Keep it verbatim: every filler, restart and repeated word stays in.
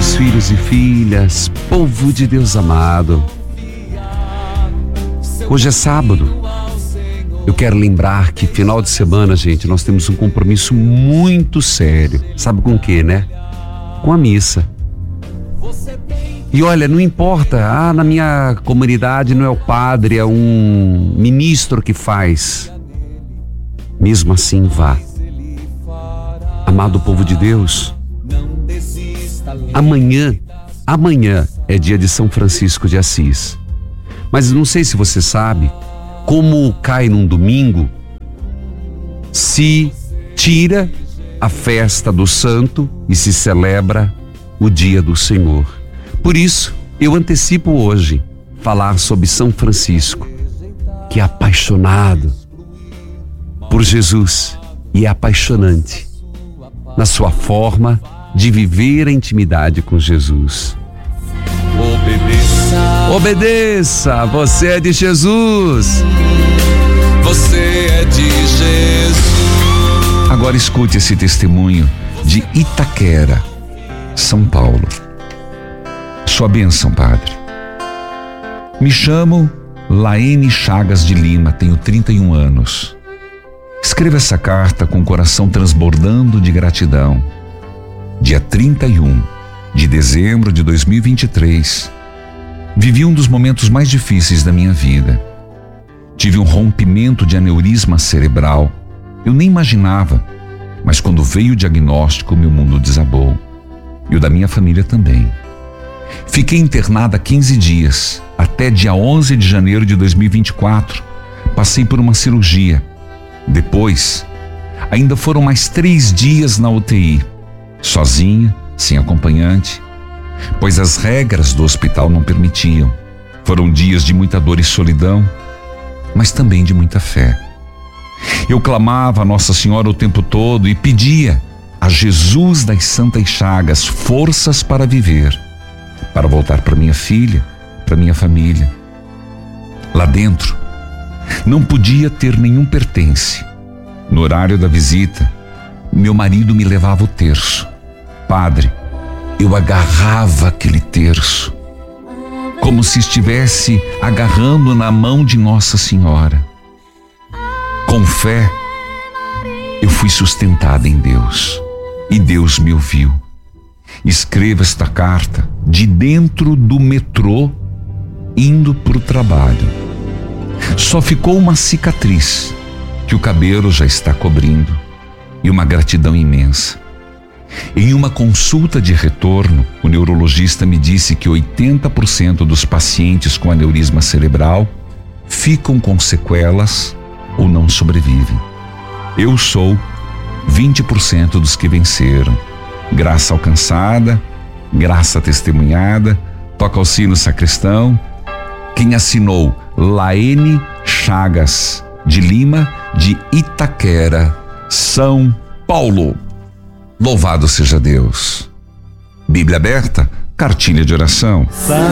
queridos filhos e filhas, povo de Deus amado. Hoje é sábado. Eu quero lembrar que final de semana, gente, nós temos um compromisso muito sério. Sabe com o quê, né? Com a missa. E olha, não importa, ah, na minha comunidade não é o padre, é um ministro que faz. Mesmo assim, vá. Amado povo de Deus, amanhã, amanhã é dia de São Francisco de Assis. Mas não sei se você sabe, como cai num domingo, se tira a festa do santo e se celebra o dia do Senhor. Por isso, eu antecipo hoje falar sobre São Francisco, que é apaixonado por Jesus e é apaixonante na sua forma de viver a intimidade com Jesus. Obedeça, obedeça, você é de Jesus. Você é de Jesus. Agora escute esse testemunho de Itaquera, São Paulo. Sua bênção, Padre. Me chamo Laene Chagas de Lima, tenho trinta e um anos. Escreva essa carta com o coração transbordando de gratidão. Dia trinta e um de dezembro de dois mil e vinte e três, vivi um dos momentos mais difíceis da minha vida. Tive um rompimento de aneurisma cerebral. Eu nem imaginava, mas quando veio o diagnóstico, meu mundo desabou. E o da minha família também. Fiquei internada quinze dias, até dia onze de janeiro de dois mil e vinte e quatro. Passei por uma cirurgia. Depois, ainda foram mais três dias na U T I, sozinha, sem acompanhante, pois as regras do hospital não permitiam. Foram dias de muita dor e solidão, mas também de muita fé. Eu clamava a Nossa Senhora o tempo todo e pedia a Jesus das Santas Chagas forças para viver, para voltar para minha filha, para minha família. Lá dentro, não podia ter nenhum pertence. No horário da visita, meu marido me levava o terço. Padre, eu agarrava aquele terço, como se estivesse agarrando na mão de Nossa Senhora. Com fé, eu fui sustentada em Deus, e Deus me ouviu. Escreva esta carta de dentro do metrô, indo para o trabalho. Só ficou uma cicatriz, que o cabelo já está cobrindo, e uma gratidão imensa. Em uma consulta de retorno, o neurologista me disse que oitenta por cento dos pacientes com aneurisma cerebral ficam com sequelas ou não sobrevivem. Eu sou vinte por cento dos que venceram. Graça alcançada, graça testemunhada, toca o sino sacristão. Quem assinou? Laene Chagas de Lima, de Itaquera, São Paulo. Louvado seja Deus. Bíblia aberta, cartilha de oração.